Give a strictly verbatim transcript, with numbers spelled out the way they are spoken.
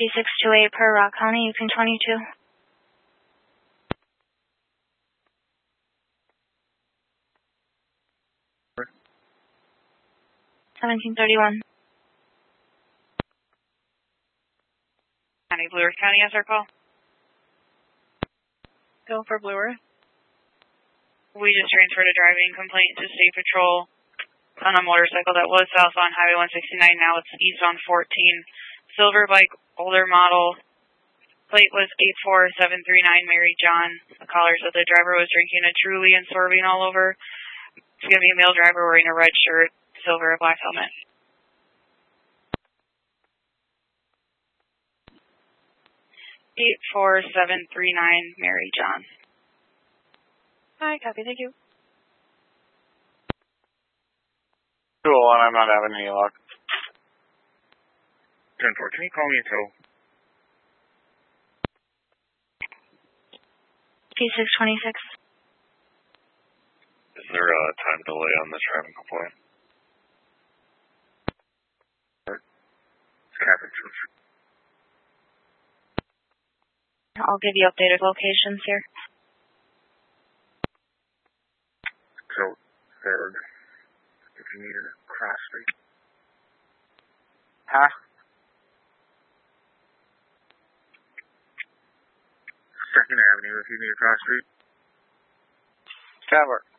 six two eight per Rock County, Yukon twenty-two. seventeen thirty-one. County, Blue Earth County, yes, our call. Go for Blue Earth. We just transferred a driving complaint to State Patrol on a motorcycle that was south on Highway one sixty-nine. Now it's east on fourteen. Silver bike, older model. Plate was eight four seven three nine, Mary John. The caller said the driver was drinking a Truly and swerving all over. It's going to be a male driver wearing a red shirt, silver, black helmet. eight four seven three nine, Mary John. Hi, copy, thank you. Cool, and I'm not having any luck. ten four, can you call me a tow? P six twenty-six. Is there a time delay on this driving complaint? Captain Church. I'll give you updated locations here. So, third, if you need a cross street. Huh? Second Avenue, if you need a cross street. Cover.